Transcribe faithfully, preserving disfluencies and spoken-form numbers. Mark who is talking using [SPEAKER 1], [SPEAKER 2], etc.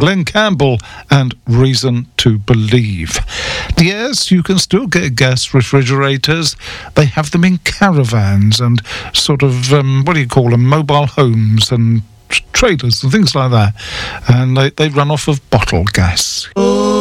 [SPEAKER 1] Glenn Campbell and Reason to Believe. Yes, you can still get gas refrigerators. They have them in caravans and sort of, um, what do you call them, mobile homes and trailers and things like that. And they, they run off of bottled gas.